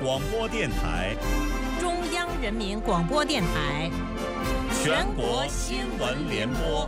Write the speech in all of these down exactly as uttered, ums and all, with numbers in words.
广播电台、 中央人民广播电台、 全国新闻联播。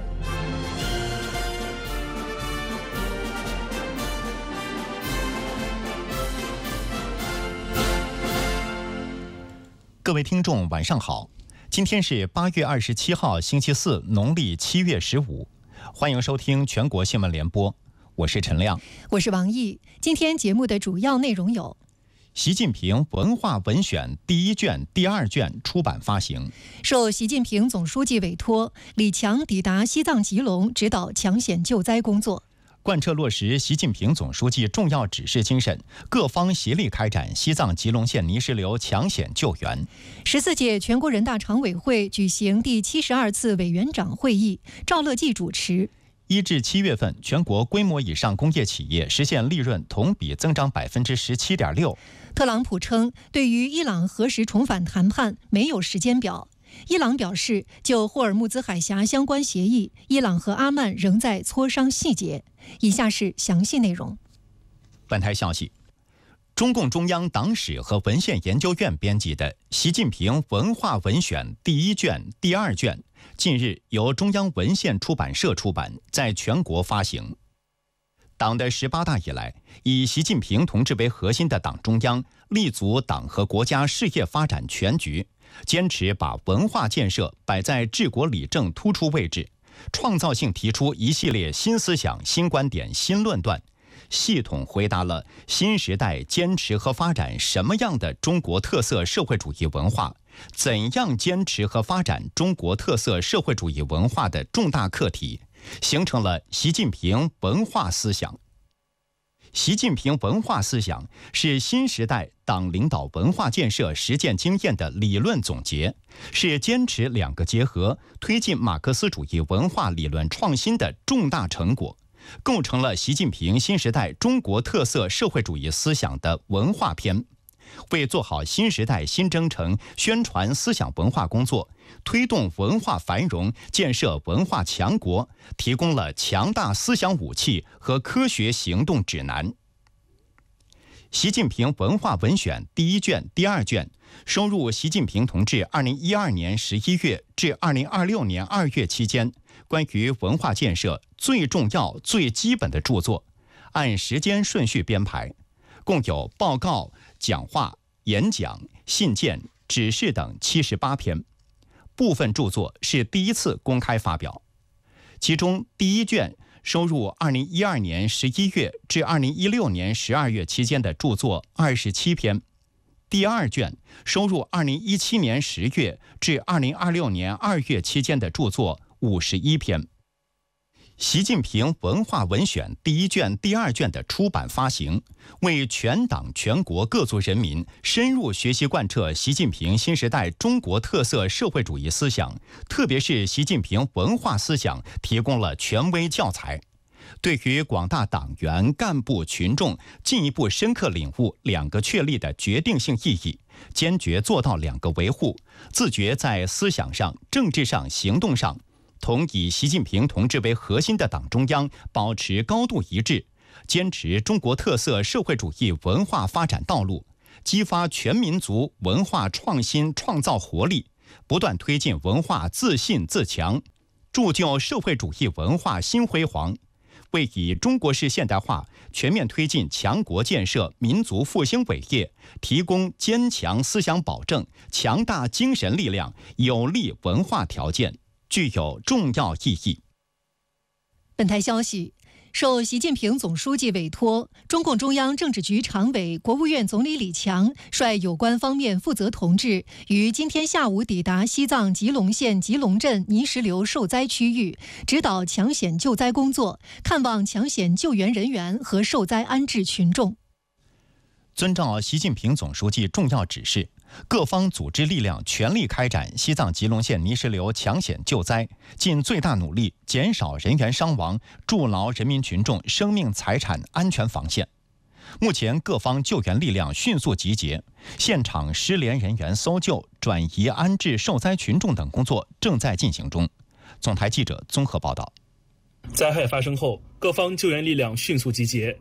各位听众，晚上好！今天是八月二十七号，星期四，农历七月十五。欢迎收听全国新闻联播，我是陈亮， 我是王毅。今天节目的主要内容有： 习近平文化文选第一卷、第二卷出版发行； 受习近平总书记委托，李强抵达西藏吉隆，指导抢险救灾工作。 贯彻落实习近平总书记重要指示精神，各方协力开展西藏吉隆县泥石流抢险救援。 十四届全国人大常委会举行第七十二次委员长会议，赵乐际主持。 一至七月份，全国规模以上工业企业实现利润同比增长百分之十七点六。 特朗普称，对于伊朗何时重返谈判没有时间表。伊朗表示，就霍尔木兹海峡相关协议，伊朗和阿曼仍在磋商细节。以下是详细内容。 本台消息，中共中央党史和文献研究院编辑的《习近平文化文选》第一卷、第二卷，近日由中央文献出版社出版，在全国发行。党的十八大以来，以习近平同志为核心的党中央立足党和国家事业发展全局，坚持把文化建设摆在治国理政突出位置，创造性提出一系列新思想、新观点、新论断，系统回答了新时代坚持和发展什么样的中国特色社会主义文化，怎样坚持和发展中国特色社会主义文化的重大课题，形成了习近平文化思想。习近平文化思想是新时代党领导文化建设实践经验的理论总结，是坚持两个结合，推进马克思主义文化理论创新的重大成果，构成了习近平新时代中国特色社会主义思想的文化篇。为做好新时代新征程宣传思想文化工作，推动文化繁荣、建设文化强国，提供了强大思想武器和科学行动指南。习近平文化文选第一卷、第二卷收入习近平同志二零一二年十一月至二零二六年二月期间关于文化建设最重要、最基本的著作，按时间顺序编排，共有报告、讲话、演讲、信件、指示等七十八篇，部分著作是第一次公开发表。其中第一卷收入二零一二年十一月至二零一六年十二月期间的著作二十七篇，第二卷收入二零一七年十月至二零二六年二月期间的著作五十一篇。习近平文化文选第一卷、第二卷的出版发行，为全党全国各族人民深入学习贯彻习近平新时代中国特色社会主义思想，特别是习近平文化思想提供了权威教材，对于广大党员、干部、群众进一步深刻领悟两个确立的决定性意义，坚决做到两个维护，自觉在思想上、政治上、行动上同以习近平同志为核心的党中央保持高度一致，坚持中国特色社会主义文化发展道路，激发全民族文化创新创造活力，不断推进文化自信自强，铸就社会主义文化新辉煌，为以中国式现代化全面推进强国建设、民族复兴伟业提供坚强思想保证、强大精神力量、有利文化条件，具有重要意义。 本台消息，受习近平总书记委托，中共中央政治局常委、国务院总理李强率有关方面负责同志于今天下午抵达西藏吉隆县吉隆镇泥石流受灾区域，指导抢险救灾工作，看望抢险救援人员和受灾安置群众。 遵照习近平总书记重要指示，各方组织力量全力开展西藏吉隆县泥石流抢险救灾，尽最大努力减少人员伤亡，筑牢人民群众生命财产安全防线。目前各方救援力量迅速集结，现场失联人员搜救、转移安置受灾群众等工作正在进行中。总台记者综合报道。 灾害发生后，各方救援力量迅速集结，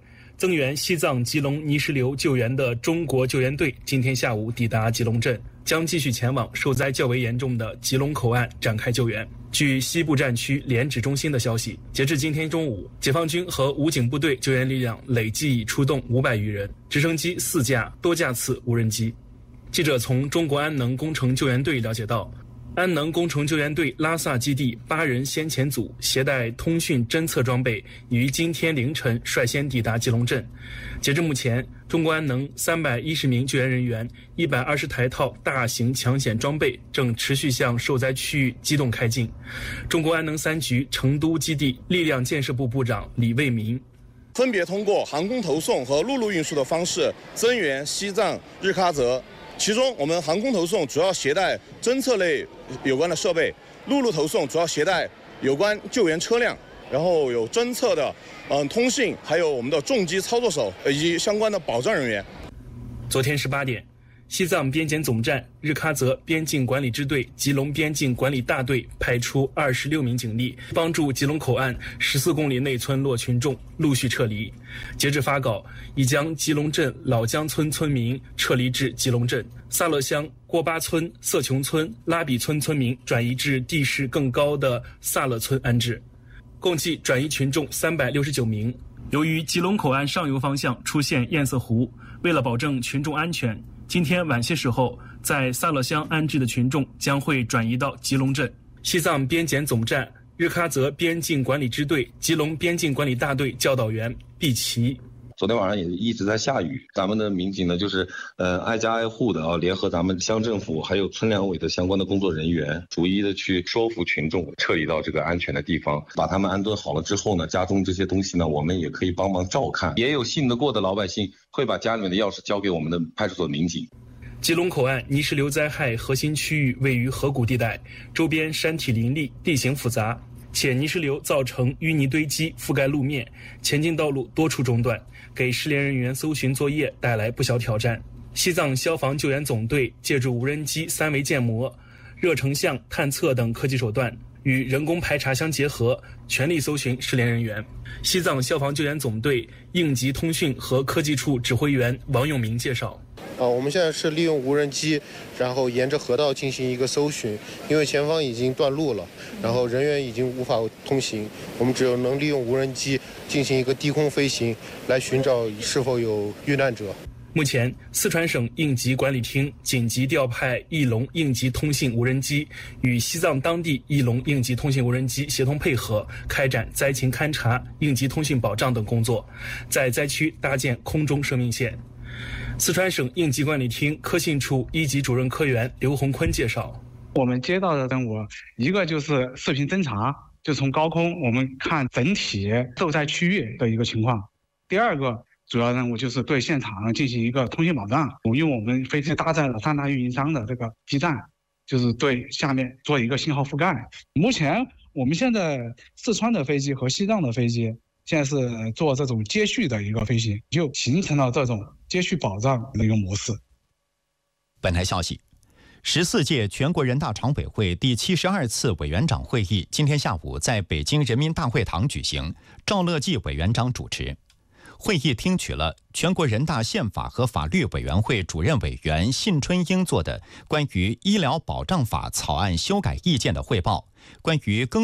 增援西藏吉隆泥石流救援的中国救援队今天下午抵达吉隆镇，将继续前往受灾较为严重的吉隆口岸展开救援。据西部战区联指中心的消息，截至今天中午，解放军和武警部队救援力量累计已出动五百余人，直升机四架，多架次无人机。记者从中国安能工程救援队了解到，安能工程救援队拉萨基地八人先遣组携带通讯侦测装备，于今天凌晨率先抵达吉隆镇。截至目前，中国安能三百一十名救援人员、一百二十台套大型抢险装备正持续向受灾区域机动开进。中国安能三局成都基地力量建设部部长李卫民分别通过航空投送和陆路运输的方式增援西藏日喀则。其中，我们航空投送主要携带侦测类有关的设备，陆路投送主要携带有关救援车辆，然后有侦测的、嗯通信，还有我们的重机操作手以及相关的保障人员。 昨天十八点，西藏边检总站、日喀则边境管理支队、吉隆边境管理大队派出二十六名警力，帮助吉隆口岸十四公里内村落群众陆续撤离。截至发稿，已将吉隆镇老江村村民撤离至吉隆镇，萨勒乡、郭巴村、色琼村、拉比村村民转移至地势更高的萨勒村安置，共计转移群众三百六十九名。由于吉隆口岸上游方向出现堰塞湖，为了保证群众安全，今天晚些时候，在萨勒乡安置的群众将会转移到吉隆镇。西藏边检总站、日喀则边境管理支队、吉隆边境管理大队教导员毕奇。 昨天晚上也一直在下雨，咱们的民警呢，就是呃挨家挨户的啊，联合咱们乡政府还有村两委的相关的工作人员，逐一的去说服群众撤离到这个安全的地方，把他们安顿好了之后呢，家中这些东西呢，我们也可以帮忙照看。也有信得过的老百姓会把家里面的钥匙交给我们的派出所民警。 吉隆口岸泥石流灾害核心区域位于河谷地带，周边山体林立，地形复杂，且泥石流造成淤泥堆积，覆盖路面，前进道路多处中断，给失联人员搜寻作业带来不小挑战。西藏消防救援总队借助无人机三维建模、热成像探测等科技手段，与人工排查相结合，全力搜寻失联人员。西藏消防救援总队应急通讯和科技处指挥员王永明介绍。 啊，我们现在是利用无人机，然后沿着河道进行一个搜寻，因为前方已经断路了，然后人员已经无法通行，我们只有能利用无人机进行一个低空飞行，来寻找是否有遇难者。 目前，四川省应急管理厅紧急调派翼龙应急通信无人机与西藏当地翼龙应急通信无人机协同配合，开展灾情勘察、应急通讯保障等工作，在灾区搭建空中生命线。四川省应急管理厅科信处一级主任科员刘洪坤介绍， 我们接到的任务，一个就是视频侦察，就从高空我们看整体受灾区域的一个情况；第二个主要任务就是对现场进行一个通信保障，因为我们飞机搭载了三大运营商的这个基站，就是对下面做一个信号覆盖。目前我们现在四川的飞机和西藏的飞机现在是做这种接续的一个飞行，就形成了这种接续保障的一个模式。 本台消息，十四届全国人大常委会第七十二次委员长会议今天下午在北京人民大会堂举行，赵乐际委员长主持。会议听取了全国人大宪法和法律委员会主任委员信春英做的关于医疗保障法草案修改意见的汇报，关于更